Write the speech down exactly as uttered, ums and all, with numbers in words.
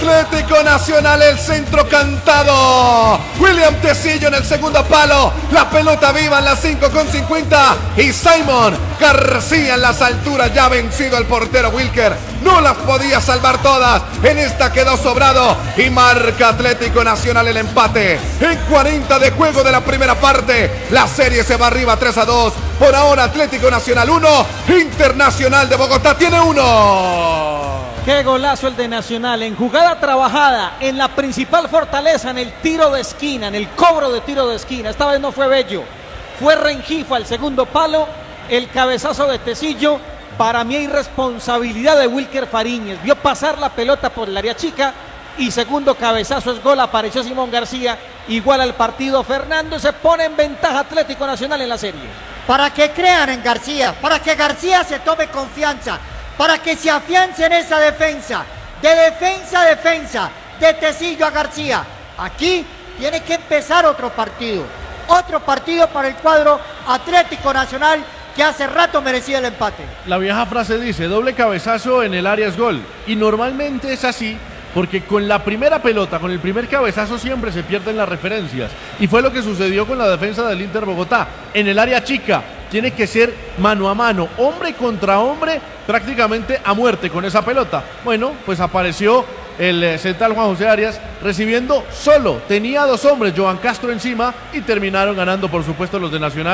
Atlético Nacional, el centro cantado. William Tecillo en el segundo palo. La pelota viva en las cinco con cincuenta. Y Simon García en las alturas. Ya ha vencido el portero Wilker. No las podía salvar todas. En esta quedó sobrado. Y marca Atlético Nacional el empate. En cuarenta de juego de la primera parte. La serie se va arriba tres a dos. Por ahora Atlético Nacional uno. Internacional de Bogotá tiene uno. Qué golazo el de Nacional, en jugada trabajada, en la principal fortaleza, en el tiro de esquina, en el cobro de tiro de esquina. Esta vez no fue Bello, fue Rengifa el segundo palo, el cabezazo de Tecillo. Para mí hay responsabilidad de Wilker Fariñez, vio pasar la pelota por el área chica y segundo cabezazo es gol, apareció Simón García, igual al partido. Fernando, se pone en ventaja Atlético Nacional en la serie. Para que crean en García, para que García se tome confianza, para que se afiance en esa defensa, de defensa a defensa, de Tecillo a García. Aquí tiene que empezar otro partido, otro partido para el cuadro Atlético Nacional, que hace rato merecía el empate. La vieja frase dice, doble cabezazo en el área es gol, y normalmente es así, porque con la primera pelota, con el primer cabezazo siempre se pierden las referencias, y fue lo que sucedió con la defensa del Inter Bogotá. En el área chica tiene que ser mano a mano, hombre contra hombre, prácticamente a muerte con esa pelota. Bueno, pues apareció el eh, central Juan José Arias recibiendo solo, tenía dos hombres, Joan Castro encima, y terminaron ganando por supuesto los de Nacional.